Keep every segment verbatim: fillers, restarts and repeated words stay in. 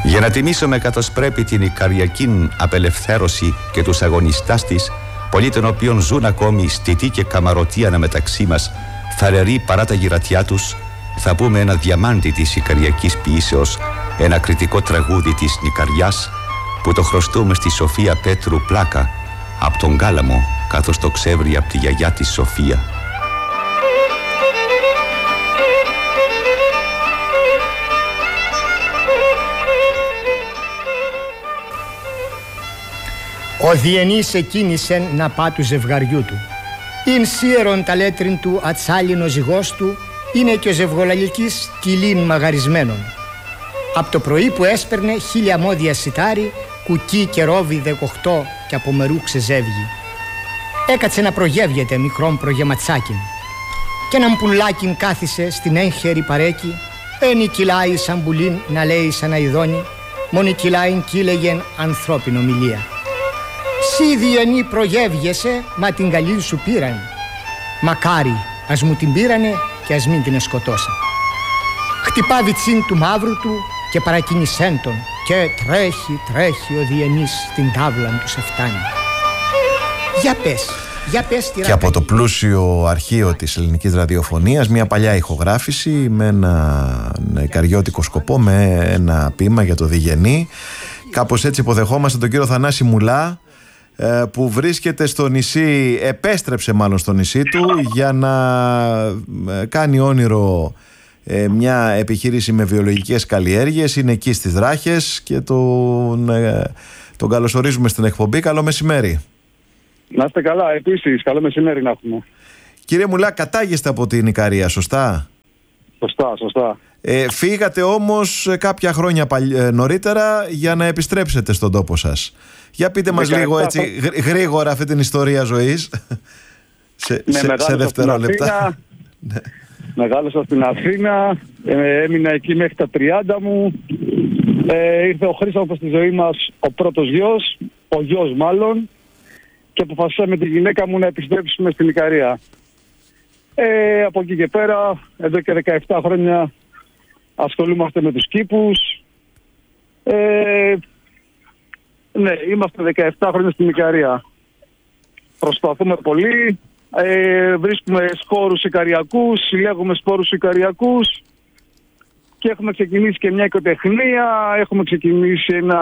Για να τιμήσουμε καθώς πρέπει την Ικαριακή απελευθέρωση και τους αγωνιστάς της, πολλοί των οποίων ζουν ακόμη στιτή και καμαρωτή αναμεταξύ μας, θαρεροί παρά τα γυρατιά τους, θα πούμε ένα διαμάντι της Ικαριακής ποιήσεως, ένα κριτικό τραγούδι της Νικαριάς, που το χρωστούμε στη Σοφία Πέτρου Πλάκα, από τον Κάλαμο, καθώς το ξέβρει από τη γιαγιά της Σοφία. Ο Διενής εκκίνησεν να πά του ζευγαριού του. Ειν σίερον τα λέτριν του ατσάλινο ζυγός του, είναι και ο ζευγολαλικής κυλίν μαγαρισμένον. Απ' το πρωί που έσπερνε χίλια μόδια σιτάρι, κουκί και ρόβι δεκοχτώ και από μερού ξεζεύγει. Έκατσε να προγεύγεται μικρόν προγεματσάκιν. Κι έναν πουλάκιν κάθισε στην έγχερη παρέκη, ένι κυλάει σαν πουλίν να λέει σαν αηδόνι, μόνοι κυλάιν κύλεγεν ανθρώπινο μιλία. Σύ Διενή προγεύγεσαι, μα την καλή σου πήραν. Μακάρι, ας μου την πήρανε και ας μην την σκοτώσαν. Χτυπά βιτσίν του μαύρου του και παρακινησέν τον, και τρέχει, τρέχει ο Διενής στην τάβλα του σε φτάνει. Για πες, για πες τι. Και από το πλούσιο αρχείο της ελληνικής ραδιοφωνίας, μια παλιά ηχογράφηση με ένα ικαριώτικο σκοπό, με ένα ποίημα για το Διγενή. Κάπως έτσι υποδεχόμαστε τον κύριο Θανάση Μουλά, που βρίσκεται στο νησί, επέστρεψε μάλλον στο νησί του για να κάνει όνειρο μια επιχείρηση με βιολογικές καλλιέργειες. Είναι εκεί στις Δράχες και τον, τον καλωσορίζουμε στην εκπομπή. Καλό μεσημέρι. Να είστε καλά, επίσης, καλό μεσημέρι να έχουμε. Κύριε Μουλά, κατάγεστε από την Ικαρία, σωστά? Σωστά, σωστά. Ε, φύγατε όμως κάποια χρόνια παλι... νωρίτερα για να επιστρέψετε στον τόπο σας. Για πείτε μας λίγο έτσι γρήγορα αυτή την ιστορία ζωής, σε, ναι, σε, σε δευτερόλεπτα. Μεγάλωσα στην Αθήνα, ε, έμεινα εκεί μέχρι τα τριάντα μου. Ε, ήρθε ο Χρήστος στη ζωή μας, ο πρώτος γιος, ο γιος μάλλον, και αποφασίσαμε με τη γυναίκα μου να επιστρέψουμε στην Ικαρία. Ε, από εκεί και πέρα, εδώ και δεκαεπτά χρόνια ασχολούμαστε με τους κήπους. Ε, ναι, είμαστε δεκαεπτά χρόνια στην Ικαρία. Προσπαθούμε πολύ, ε, βρίσκουμε σπόρους ικαριακούς, συλλέγουμε σπόρους ικαριακούς και έχουμε ξεκινήσει και μια οικοτεχνία, έχουμε ξεκινήσει ένα,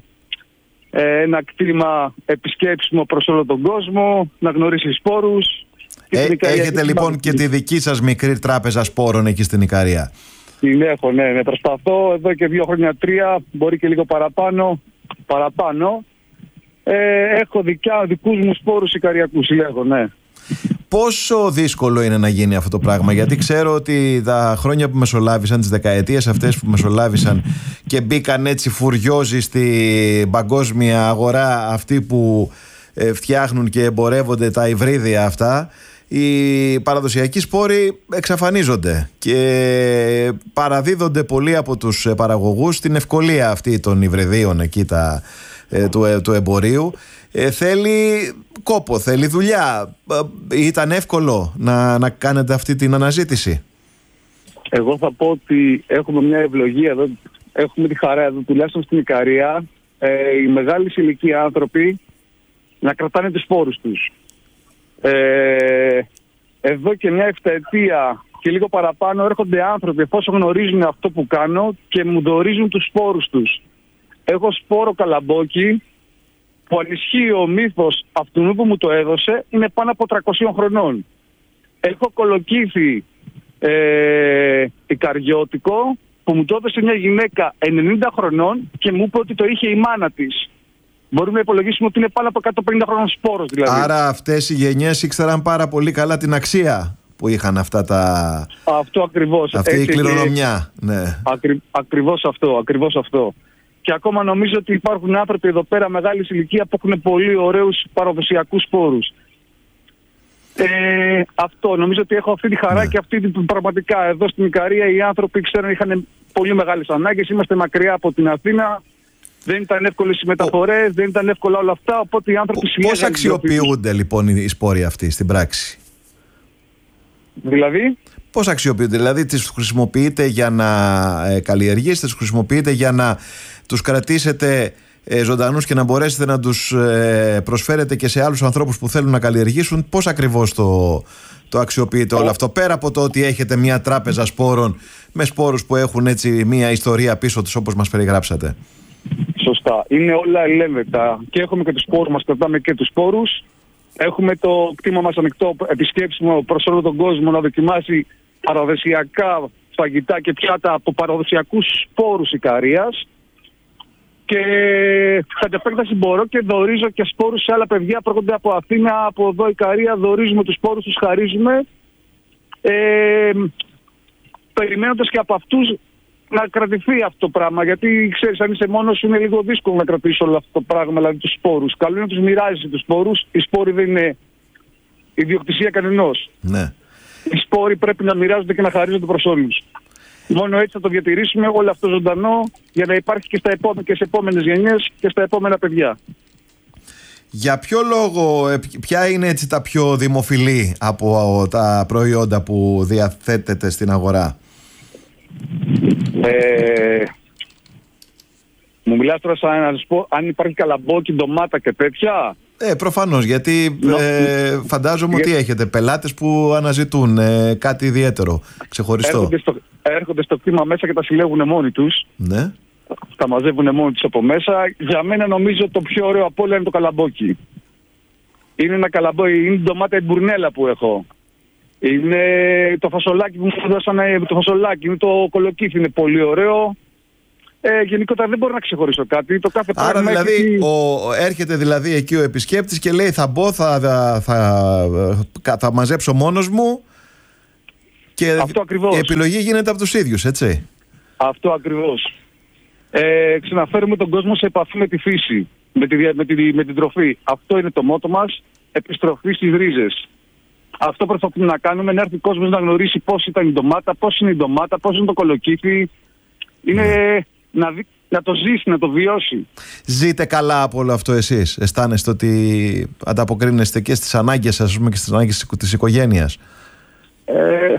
ε, ένα κτήμα επισκέψιμο προς όλο τον κόσμο, να γνωρίσει σπόρους. Ε, έχετε λοιπόν και τη δική σας μικρή τράπεζα σπόρων εκεί στην Ικαρία? Την έχω, ναι, ναι. Προσπαθώ εδώ και δύο χρόνια, τρία, μπορεί και λίγο παραπάνω, παραπάνω. Ε, έχω δικιά, δικούς μου σπόρους ικαριακούς, συλλέγω, ναι. Πόσο δύσκολο είναι να γίνει αυτό το πράγμα? Γιατί ξέρω ότι τα χρόνια που μεσολάβησαν, τις δεκαετίες αυτές που μεσολάβησαν και μπήκαν έτσι φουριόζοι στην παγκόσμια αγορά, αυτοί που ε, φτιάχνουν και εμπορεύονται τα υβρίδια αυτά, οι παραδοσιακοί σπόροι εξαφανίζονται και παραδίδονται πολλοί από τους παραγωγούς στην ευκολία αυτή των υβριδίων εκεί τα, ε, του, ε, του εμπορίου. Ε, θέλει κόπο, θέλει δουλειά. Ε, ήταν εύκολο να, να κάνετε αυτή την αναζήτηση? Εγώ θα πω ότι έχουμε μια ευλογία εδώ, έχουμε τη χαρά εδώ, τουλάχιστον στην Ικαρία, ε, οι μεγάλοι ηλικία άνθρωποι να κρατάνε τους σπόρους τους. Ε, εδώ και μια εφταετία και λίγο παραπάνω έρχονται άνθρωποι, εφόσον γνωρίζουν αυτό που κάνω, και μου δωρίζουν τους σπόρους τους. Έχω σπόρο καλαμπόκι που ανισχύει ο μύθος αυτού που μου το έδωσε, είναι πάνω από τριακόσιων χρονών. Έχω κολοκύθι ε, ικαριώτικο που μου το έδωσε μια γυναίκα ενενήντα χρονών και μου είπε ότι το είχε η μάνα της. Μπορούμε να υπολογίσουμε ότι είναι πάνω από εκατόν πενήντα χρόνων σπόρος δηλαδή. Άρα αυτές οι γενιές ήξεραν πάρα πολύ καλά την αξία που είχαν αυτά τα... Αυτό ακριβώς. Αυτή έτσι, η κληρονομιά. Και... Ναι. Ακρι... Ακριβώς αυτό, ακριβώς αυτό. Και ακόμα νομίζω ότι υπάρχουν άνθρωποι εδώ πέρα μεγάλης ηλικία που έχουν πολύ ωραίους παραδοσιακούς σπόρους. Ε, αυτό, νομίζω ότι έχω αυτή τη χαρά, ναι. Και αυτή την πραγματικά εδώ στην Ικαρία οι άνθρωποι ξέρουν είχαν πολύ μεγάλες ανάγκες. Είμαστε μακριά από την Αθήνα. Δεν ήταν εύκολες οι μεταφορές, δεν ήταν εύκολα όλα αυτά. Οπότε οι άνθρωποι συλλέγαν. Πώς αξιοποιούνται λοιπόν οι σπόροι αυτοί στην πράξη? Δηλαδή. Πώς αξιοποιούνται, δηλαδή τις χρησιμοποιείτε για να ε, καλλιεργήσετε, τις χρησιμοποιείτε για να τους κρατήσετε ε, ζωντανούς και να μπορέσετε να τους ε, προσφέρετε και σε άλλους ανθρώπους που θέλουν να καλλιεργήσουν? Πώς ακριβώς το, το αξιοποιείτε όλο αυτό, πέρα από το ότι έχετε μια τράπεζα σπόρων με σπόρους που έχουν έτσι μια ιστορία πίσω τους, όπως μας περιγράψατε? Σωστά. Είναι όλα ελεύθερα. Και έχουμε και τους σπόρους μας, κρατάμε και τους σπόρους. Έχουμε το κτήμα μας ανοιχτό, επισκέψιμο προς όλο τον κόσμο, να δοκιμάσει παραδοσιακά φαγητά και πιάτα από παραδοσιακούς σπόρους Ικαρίας. Και κατ' επέκταση μπορώ και δωρίζω και σπόρους σε άλλα παιδιά που έρχονται από Αθήνα, από εδώ Ικαρία. Δωρίζουμε τους σπόρους, τους χαρίζουμε. Ε, περιμένοντας και από αυτούς να κρατηθεί αυτό το πράγμα. Γιατί ξέρεις, αν είσαι μόνος σου είναι λίγο δύσκολο να κρατήσεις όλο αυτό το πράγμα, δηλαδή τους σπόρους. Καλό είναι να τους μοιράζεις τους σπόρους. Οι σπόροι δεν είναι ιδιοκτησία κανενός. Ναι. Οι σπόροι πρέπει να μοιράζονται και να χαρίζονται προς όλους. Μόνο έτσι θα το διατηρήσουμε όλο αυτό ζωντανό για να υπάρχει και, στα επόμε- και σε επόμενες γενιές και στα επόμενα παιδιά. Για ποιο λόγο, ποια είναι έτσι τα πιο δημοφιλή από τα προϊόντα που διαθέτετε στην αγορά? Ε, μου μιλάς τώρα σαν να σου πω αν υπάρχει καλαμπόκι, ντομάτα και τέτοια. Ε, προφανώς, γιατί No. ε, φαντάζομαι Για... ότι έχετε πελάτες που αναζητούν ε, κάτι ιδιαίτερο, ξεχωριστό. Έρχονται στο, έρχονται στο κτήμα μέσα και τα συλλέγουν μόνοι τους. Ναι. Τα μαζεύουν μόνοι τους από μέσα. Για μένα νομίζω το πιο ωραίο από όλα είναι το καλαμπόκι. Είναι ένα καλαμπόκι, είναι η ντομάτα η μπουρνέλα που έχω. Είναι το φασολάκι που μου δώσανε, το φασολάκι, είναι το κολοκύθι, είναι πολύ ωραίο. Ε, γενικότερα δεν μπορώ να ξεχωρίσω κάτι. Το κάθε Άρα δηλαδή έχει... ο, έρχεται δηλαδή εκεί ο επισκέπτης και λέει θα μπω, θα, θα, θα, θα μαζέψω μόνος μου και Αυτό ακριβώς. η επιλογή γίνεται από τους ίδιους, έτσι? Αυτό ακριβώς. Ε, ξαναφέρουμε τον κόσμο σε επαφή με τη φύση, με, τη, με, τη, με την τροφή. Αυτό είναι το μότο μας, επιστροφή στις ρίζες. Αυτό προσπαθούμε να κάνουμε, να έρθει ο κόσμος να γνωρίσει πώς ήταν η ντομάτα, πώς είναι η ντομάτα, πώς είναι το κολοκύθι. Είναι mm. να, δει, να το ζήσει, να το βιώσει. Ζείτε καλά από όλο αυτό εσείς? Αισθάνεστε ότι ανταποκρίνεστε και στις ανάγκες σας, ας πούμε, και στις ανάγκες της οικογένειας? Ε,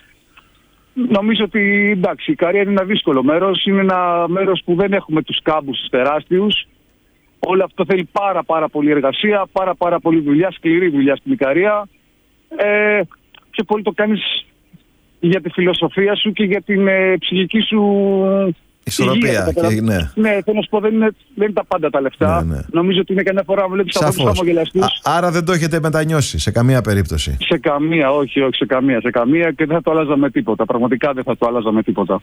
νομίζω ότι εντάξει, η Ικαρία είναι ένα δύσκολο μέρος. Είναι ένα μέρος που δεν έχουμε τους κάμπους τους τεράστιους. Όλο αυτό θέλει πάρα πάρα πολύ εργασία, πάρα πάρα πολύ δουλειά, σκληρή δουλειά στην Ικαρία. Ε, πιο πολύ το κάνεις για τη φιλοσοφία σου και για την ε, ψυχική σου ισορροπία. Και, ναι. ναι, θέλω να σου πω, δεν είναι, δεν είναι τα πάντα τα λεφτά. Ναι, ναι. Νομίζω ότι είναι καμιά φορά βλέπεις από τους χαμογελαστούς. Άρα δεν το έχετε μετανιώσει σε καμία περίπτωση? Σε καμία, όχι, όχι, σε καμία, σε καμία και δεν θα το άλλαζα με τίποτα. Πραγματικά δεν θα το άλλαζα με τίποτα.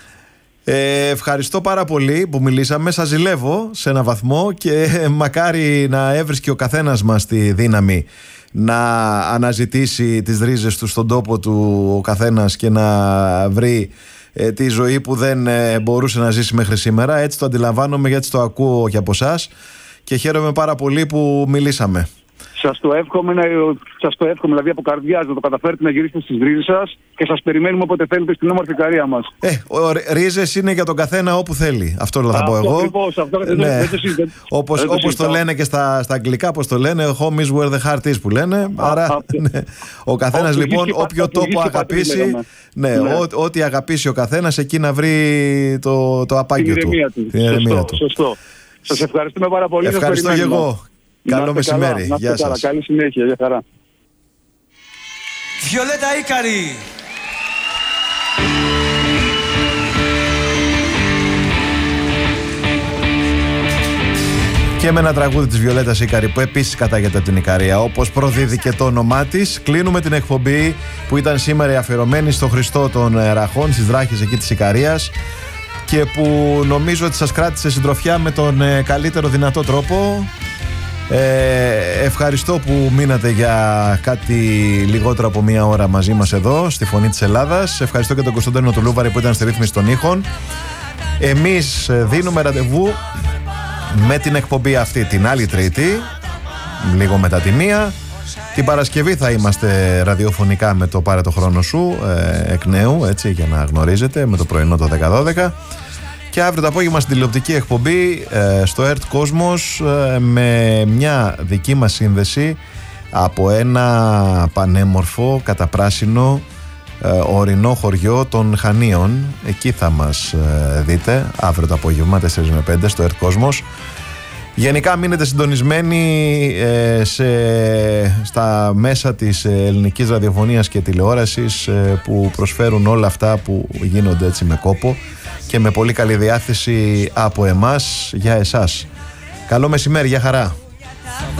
Ε, ευχαριστώ πάρα πολύ που μιλήσαμε. Σας ζηλεύω σε ένα βαθμό και μακάρι να έβρισκε ο καθένας μας τη δύναμη να αναζητήσει τις ρίζες του στον τόπο του ο καθένας και να βρει ε, τη ζωή που δεν ε, μπορούσε να ζήσει μέχρι σήμερα. Έτσι το αντιλαμβάνομαι, γιατί το ακούω και από εσάς και χαίρομαι πάρα πολύ που μιλήσαμε. Σας το εύχομαι, να, σας το εύχομαι δηλαδή από καρδιάς να το καταφέρετε να γυρίσετε στις ρίζες σας και σας περιμένουμε όποτε θέλετε στην όμορφη Ικαρία μας. Ε, ο, ρίζες είναι για τον καθένα όπου θέλει. Αυτό θα πω εγώ. Ακριβώς, αυτό ναι. δεν το συζητώ. Όπως, όπως το λένε και στα, στα αγγλικά, πώς το λένε, home is where the heart is που λένε. Α, Άρα ναι. ο καθένας λοιπόν όποιο τόπο αγαπήσει, ναι, ναι. Ό, ό,τι αγαπήσει ο καθένας εκεί να βρει το, το απάγγιο του. Την ηρεμία του. Σωστό. Σας ευχαριστούμε πάρα πολύ. Ευχαριστώ και εγώ. Καλό μεσημέρι. Γεια σας. Καλή συνέχεια. Γεια χαρά. Βιολέτα Ίκαρη. Και με ένα τραγούδι της Βιολέτας Ίκαρη που επίσης κατάγεται από την Ικαρία, όπως προδίδει και το όνομά της. Κλείνουμε την εκπομπή που ήταν σήμερα αφιερωμένη στο Χριστό των Ραχών, στις Δράχες εκεί της Ικαρίας, και που νομίζω ότι σας κράτησε συντροφιά με τον καλύτερο δυνατό τρόπο. Ε, ευχαριστώ που μείνατε για κάτι λιγότερο από μία ώρα μαζί μας εδώ στη Φωνή της Ελλάδας. Ευχαριστώ και τον Κωνσταντίνο του Λούβαρη που ήταν στη ρύθμιση των ήχων. Εμείς δίνουμε ραντεβού με την εκπομπή αυτή την άλλη Τρίτη, λίγο μετά τη μία. Την Παρασκευή θα είμαστε ραδιοφωνικά με το Πάρε το χρόνο σου ε, εκ νέου, έτσι, για να γνωρίζετε, με το πρωινό το δέκα δώδεκα. Και αύριο το απόγευμα στην τηλεοπτική εκπομπή ε, στο ΕΡΤ Κόσμος ε, με μια δική μας σύνδεση από ένα πανέμορφο καταπράσινο ορεινό χωριό των Χανίων. Εκεί θα μας δείτε αύριο το απόγευμα τέσσερα με πέντε στο Earth Cosmos. Γενικά μείνετε συντονισμένοι ε, σε, στα μέσα της ελληνικής ραδιοφωνίας και τηλεόρασης ε, που προσφέρουν όλα αυτά που γίνονται έτσι με κόπο και με πολύ καλή διάθεση από εμάς για εσάς. Καλό μεσημέρι, για χαρά.